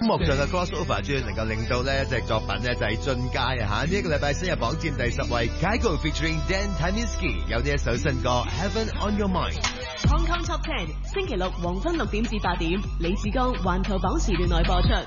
音樂上嘅 crossover 終於能夠令到呢一隻作品呢就係進階啊！呢一個禮拜新日榜佔第10位 Kygo featuring Dan Tyminski 有呢一首新歌 Heaven on Your Mind。Hong Kong Top 10星期六黃昏6點至8點，李志剛環球榜時段內播出。